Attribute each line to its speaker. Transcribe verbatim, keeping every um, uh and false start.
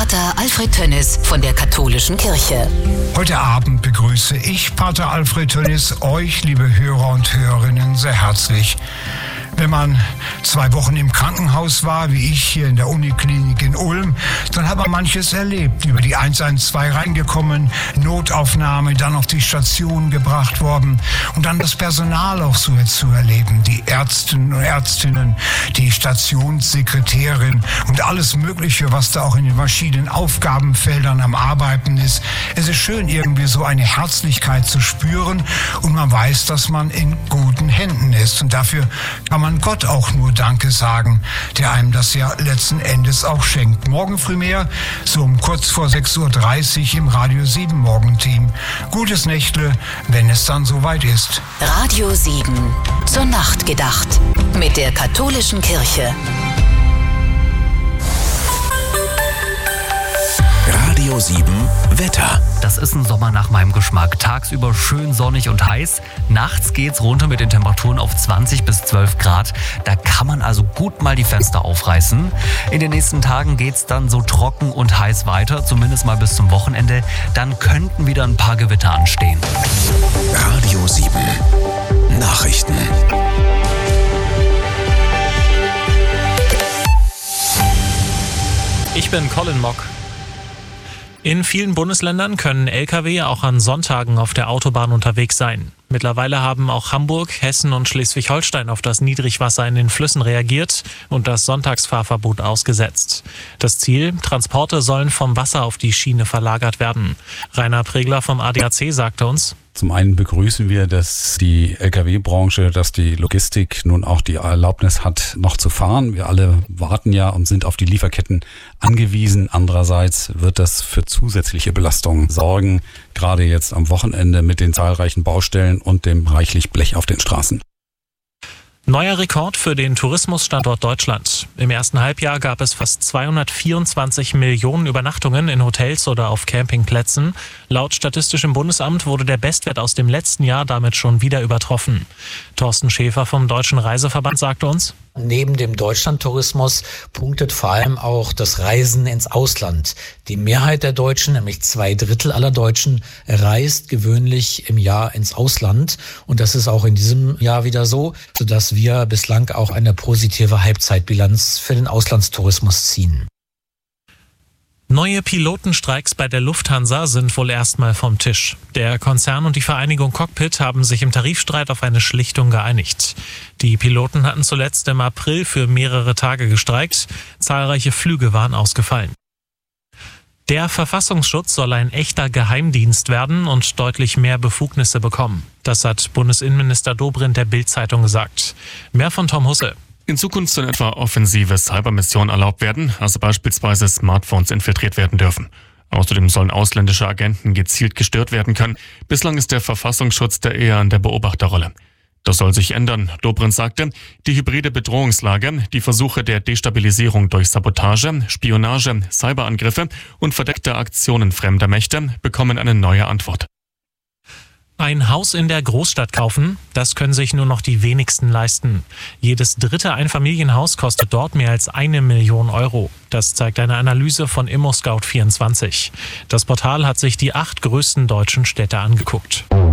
Speaker 1: Pater Alfred Tönnis von der Katholischen Kirche.
Speaker 2: Heute Abend begrüße ich, Pater Alfred Tönnis, euch, liebe Hörer und Hörerinnen, sehr herzlich. Wenn man zwei Wochen im Krankenhaus war, wie ich hier in der Uniklinik in Ulm, dann hat man manches erlebt. Über die eins eins zwei reingekommen, Notaufnahme, dann auf die Station gebracht worden und dann das Personal auch so zu erleben. Die Ärztinnen und Ärztinnen, die Stationssekretärin und alles Mögliche, was da auch in den verschiedenen Aufgabenfeldern am Arbeiten ist. Es ist schön, irgendwie so eine Herzlichkeit zu spüren und man weiß, dass man in guten Händen ist. Und dafür kann man Gott auch nur Danke sagen, der einem das ja letzten Endes auch schenkt. Morgen früh mehr, so um kurz vor sechs Uhr dreißig im Radio sieben Morgenteam. Gutes Nächtle, wenn es dann soweit ist.
Speaker 1: Radio sieben, zur Nacht gedacht, mit der Katholischen Kirche.
Speaker 3: Radio sieben Wetter.
Speaker 4: Das ist ein Sommer nach meinem Geschmack. Tagsüber schön sonnig und heiß. Nachts geht's runter mit den Temperaturen auf zwanzig bis zwölf Grad. Da kann man also gut mal die Fenster aufreißen. In den nächsten Tagen geht's dann so trocken und heiß weiter, zumindest mal bis zum Wochenende. Dann könnten wieder ein paar Gewitter anstehen.
Speaker 3: Radio sieben Nachrichten.
Speaker 5: Ich bin Colin Mock. In vielen Bundesländern können L K W auch an Sonntagen auf der Autobahn unterwegs sein. Mittlerweile haben auch Hamburg, Hessen und Schleswig-Holstein auf das Niedrigwasser in den Flüssen reagiert und das Sonntagsfahrverbot ausgesetzt. Das Ziel: Transporte sollen vom Wasser auf die Schiene verlagert werden. Rainer Pregler vom A D A C sagte uns:
Speaker 6: Zum einen begrüßen wir, dass die L K W-Branche, dass die Logistik nun auch die Erlaubnis hat, noch zu fahren. Wir alle warten ja und sind auf die Lieferketten angewiesen. Andererseits wird das für zusätzliche Belastungen sorgen, gerade jetzt am Wochenende mit den zahlreichen Baustellen und dem reichlich Blech auf den Straßen.
Speaker 5: Neuer Rekord für den Tourismusstandort Deutschland. Im ersten Halbjahr gab es fast zweihundertvierundzwanzig Millionen Übernachtungen in Hotels oder auf Campingplätzen. Laut Statistischem Bundesamt wurde der Bestwert aus dem letzten Jahr damit schon wieder übertroffen. Thorsten Schäfer vom Deutschen Reiseverband sagte uns:
Speaker 7: Neben dem Deutschlandtourismus punktet vor allem auch das Reisen ins Ausland. Die Mehrheit der Deutschen, nämlich zwei Drittel aller Deutschen, reist gewöhnlich im Jahr ins Ausland. Und das ist auch in diesem Jahr wieder so, sodass wir bislang auch eine positive Halbzeitbilanz für den Auslandstourismus ziehen.
Speaker 5: Neue Pilotenstreiks bei der Lufthansa sind wohl erstmal vom Tisch. Der Konzern und die Vereinigung Cockpit haben sich im Tarifstreit auf eine Schlichtung geeinigt. Die Piloten hatten zuletzt im April für mehrere Tage gestreikt. Zahlreiche Flüge waren ausgefallen. Der Verfassungsschutz soll ein echter Geheimdienst werden und deutlich mehr Befugnisse bekommen. Das hat Bundesinnenminister Dobrindt der Bild-Zeitung gesagt. Mehr von Tom Husse.
Speaker 8: In Zukunft sollen etwa offensive Cybermissionen erlaubt werden, also beispielsweise Smartphones infiltriert werden dürfen. Außerdem sollen ausländische Agenten gezielt gestört werden können. Bislang ist der Verfassungsschutz da eher in der Beobachterrolle. Das soll sich ändern. Dobrindt sagte, die hybride Bedrohungslage, die Versuche der Destabilisierung durch Sabotage, Spionage, Cyberangriffe und verdeckte Aktionen fremder Mächte bekommen eine neue Antwort.
Speaker 5: Ein Haus in der Großstadt kaufen, das können sich nur noch die wenigsten leisten. Jedes dritte Einfamilienhaus kostet dort mehr als eine Million Euro. Das zeigt eine Analyse von ImmoScout vierundzwanzig. Das Portal hat sich die acht größten deutschen Städte angeguckt.